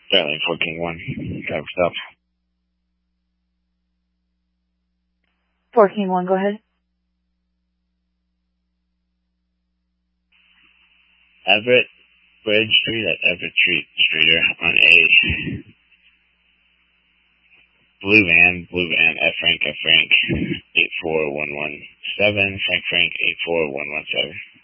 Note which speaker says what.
Speaker 1: Starling 4-1. Driver stop.
Speaker 2: 4-1, go ahead.
Speaker 1: Everett Bridge Street at Everett Streeter on a blue van, F Frank, 84117, Frank, 84117.